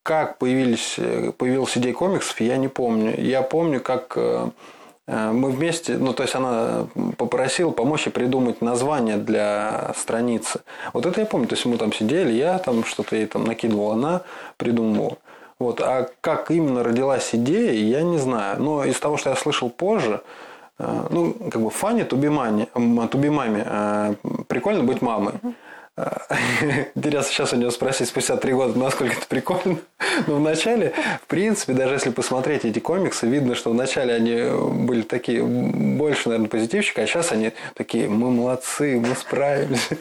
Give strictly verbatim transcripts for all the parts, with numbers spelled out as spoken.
как появились, появилась идея комиксов, я не помню. Я помню, как мы вместе, ну, то есть она попросила помочь ей придумать название для страницы. Вот это я помню. То есть мы там сидели, я там что-то ей там накидывал, она придумывала. Вот. А как именно родилась идея, я не знаю. Но из того, что я слышал позже, ну, как бы фанни тубимами, тубимами, прикольно быть мамой. Интересно сейчас у него спросить спустя три года, насколько это прикольно. Но вначале, в принципе, даже если посмотреть эти комиксы, видно, что вначале они были такие больше, наверное, позитивщики, а сейчас они такие: мы молодцы, мы справились.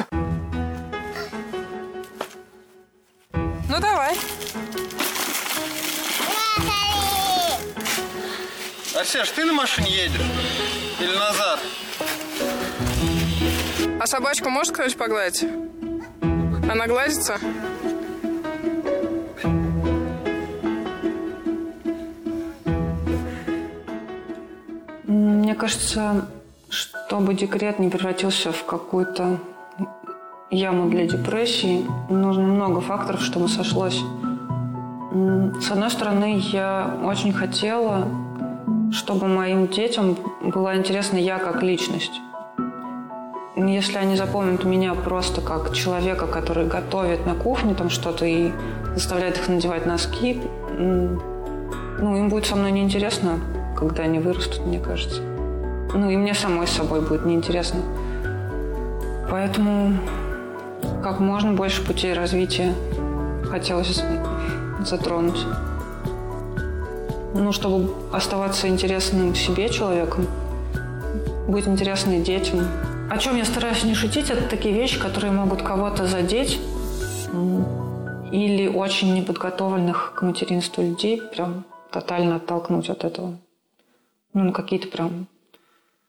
Ну, давай. Арсеш, ты на машине едешь? Или назад? А собачку можешь, короче, погладить? Она гладится? Мне кажется, чтобы декрет не превратился в какую-то яму для депрессии, нужно много факторов, чтобы сошлось. С одной стороны, я очень хотела, чтобы моим детям была интересна я как личность. Если они запомнят меня просто как человека, который готовит на кухне там что-то и заставляет их надевать носки, ну, им будет со мной неинтересно, когда они вырастут, мне кажется. Ну, и мне самой с собой будет неинтересно. Поэтому как можно больше путей развития хотелось затронуть. Ну, чтобы оставаться интересным себе человеком, быть интересным детям. О чем я стараюсь не шутить, это такие вещи, которые могут кого-то задеть или очень неподготовленных к материнству людей прям тотально оттолкнуть от этого. Ну, на какие-то прям